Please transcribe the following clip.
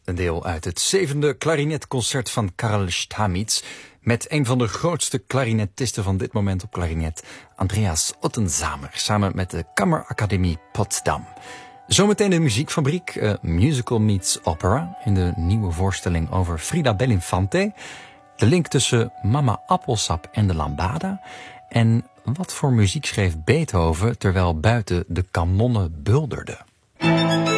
een deel uit het 7e klarinetconcert van Karl Stamitz met een van de grootste klarinetisten van dit moment op klarinet, Andreas Ottenzamer, samen met de Kammerakademie Potsdam. Zometeen de muziekfabriek, musical meets opera, in de nieuwe voorstelling over Frida Belinfante. De link tussen Mama Appelsap en de Lambada. En wat voor muziek schreef Beethoven terwijl buiten de kanonnen bulderden?